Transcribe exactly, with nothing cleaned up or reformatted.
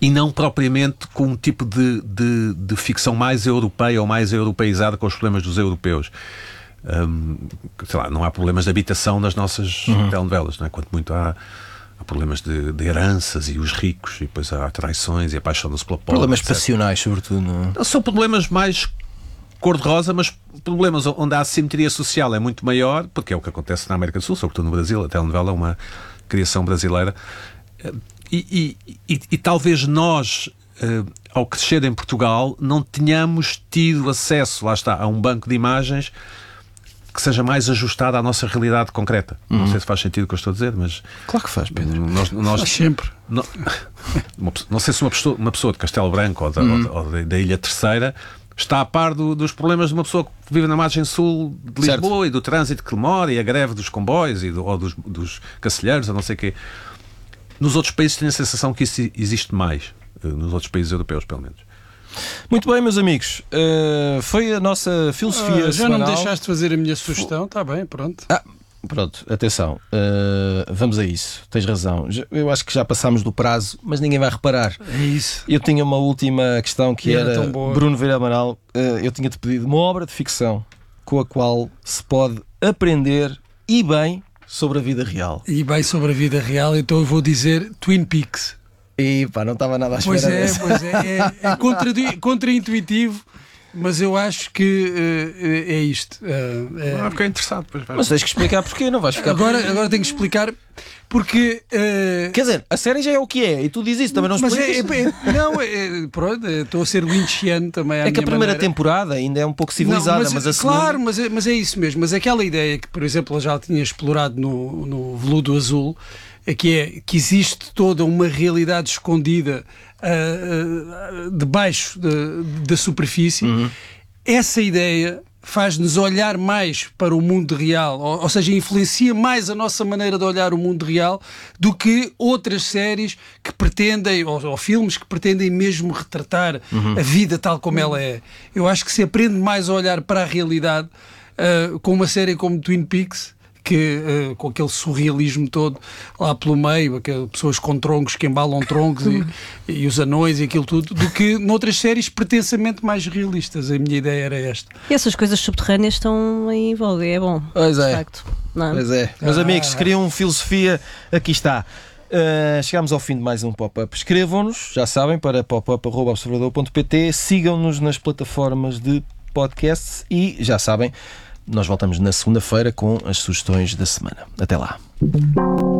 e não propriamente com um tipo de, de, de ficção mais europeia ou mais europeizada com os problemas dos europeus. Um, sei lá, não há problemas de habitação nas nossas uhum. telenovelas, não é? Quanto muito há, há problemas de, de heranças e os ricos, e depois há traições e apaixonam-se pela pobre. Problemas etcétera. passionais, sobretudo. Não? Não são problemas mais cor-de-rosa, mas problemas onde a assimetria social é muito maior, porque é o que acontece na América do Sul, sobretudo no Brasil. A telenovela é uma criação brasileira. E, e, e, e talvez nós, uh, ao crescer em Portugal, não tenhamos tido acesso, lá está, a um banco de imagens que seja mais ajustado à nossa realidade concreta. Uhum. Não sei se faz sentido o que eu estou a dizer, mas... Claro que faz, Pedro. Nós, nós, faz sempre. Não, não sei se uma pessoa, uma pessoa de Castelo Branco ou da, uhum. ou da, da Ilha Terceira está a par do, dos problemas de uma pessoa que vive na margem sul de Lisboa, certo, e do trânsito que demora, e a greve dos comboios, e do, ou dos, dos cacilheiros, ou não sei o quê. Nos outros países tenho a sensação que isso existe mais. Nos outros países europeus, pelo menos. Muito bem, meus amigos. Uh, foi a nossa filosofia ah, já semanal. não me deixaste fazer a minha sugestão? Está bem, pronto. Ah, pronto, atenção. Uh, vamos a isso. Tens razão. Eu acho que já passámos do prazo, mas ninguém vai reparar. É isso. Eu tinha uma última questão que e era, era Bruno Vieira Amaral. Uh, eu tinha-te pedido uma obra de ficção com a qual se pode aprender e bem sobre a vida real. E bem sobre a vida real, então eu vou dizer Twin Peaks. E pá, não estava nada à espera. Pois é, dessa. pois é, é, é contra, contra-intuitivo, mas eu acho que uh, é isto. Uh, é... Ah, fiquei interessado. Pois vai. Mas tens que explicar porquê, não vais ficar... Agora, agora tenho que explicar porque... Uh... Quer dizer, a série já é o que é, e tu dizes isso, também não mas explicas. É, é, não, é, pronto, estou a ser lynchiano também à É que a primeira maneira. temporada ainda é um pouco civilizada, não, mas, mas a segunda... Claro, mas é, mas é isso mesmo. Mas aquela ideia que, por exemplo, eu já tinha explorado no, no Veludo Azul, é que é que existe toda uma realidade escondida uh, uh, debaixo de, da superfície. Uhum. Essa ideia faz-nos olhar mais para o mundo real, ou, ou seja, influencia mais a nossa maneira de olhar o mundo real do que outras séries que pretendem, ou, ou filmes que pretendem mesmo retratar uhum. a vida tal como uhum. ela é. Eu acho que se aprende mais a olhar para a realidade uh, com uma série como Twin Peaks, que uh, com aquele surrealismo todo lá pelo meio, aquelas pessoas com troncos que embalam troncos e, e os anões e aquilo tudo, do que noutras séries pretensamente mais realistas. A minha ideia era esta. E essas coisas subterrâneas estão em voga, é bom. Pois é. De facto. Não é? Pois é. Meus ah. amigos, queriam filosofia, aqui está. Uh, chegamos ao fim de mais um pop-up. Escrevam-nos, já sabem, para pop up arroba observador ponto pt. Sigam-nos nas plataformas de podcasts e, já sabem, nós voltamos na segunda-feira com as sugestões da semana. Até lá.